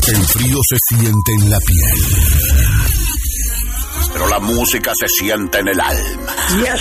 El frío se siente en la piel, pero la música se siente en el alma. Y es